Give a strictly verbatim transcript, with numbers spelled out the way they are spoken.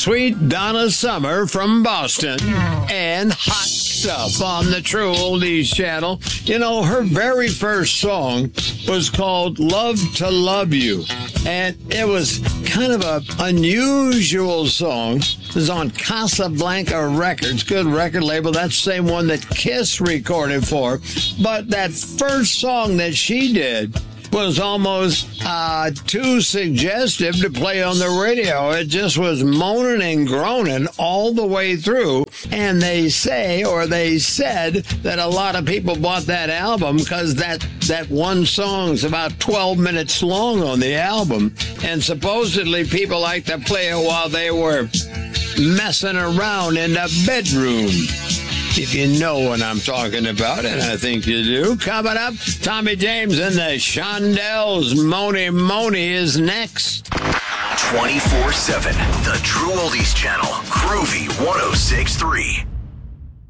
Sweet Donna Summer from Boston and Hot Stuff on the True Oldies channel. You know, her very first song was called Love to Love You, and it was kind of an unusual song. It was on Casablanca Records, good record label. That's the same one that Kiss recorded for. But that first song that she did was almost uh, too suggestive to play on the radio. It just was moaning and groaning all the way through. And they say, or they said, that a lot of people bought that album because that, that one song's about twelve minutes long on the album. And supposedly people like to play it while they were messing around in the bedroom. If you know what I'm talking about, and I think you do. Coming up, Tommy James and the Shondells. Moni Moni is next. twenty-four seven, the True Oldies channel. Groovy one oh six point three.